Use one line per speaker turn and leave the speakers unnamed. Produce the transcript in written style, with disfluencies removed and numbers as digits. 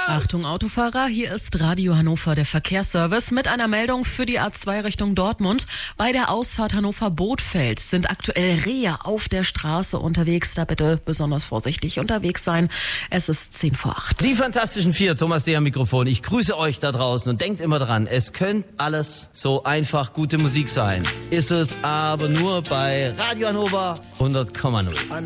Achtung Autofahrer, hier ist Radio Hannover, der Verkehrsservice mit einer Meldung für die A2 Richtung Dortmund. Bei der Ausfahrt Hannover-Bothfeld sind aktuell Rehe auf der Straße unterwegs. Da bitte besonders vorsichtig unterwegs sein. Es ist 7:50.
Die Fantastischen Vier, Thomas D. am Mikrofon. Ich grüße euch da draußen und denkt immer dran, es könnte alles so einfach gute Musik sein. Ist es aber nur bei Radio Hannover 100,0.